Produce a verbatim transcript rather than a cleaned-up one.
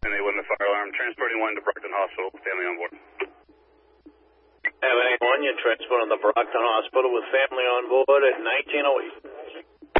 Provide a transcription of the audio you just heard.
And they wouldn't have fire alarm. Transporting one to Brockton Hospital, family on board. Seven eight one, you're transporting the Brockton Hospital with family on board at nineteen oh eight.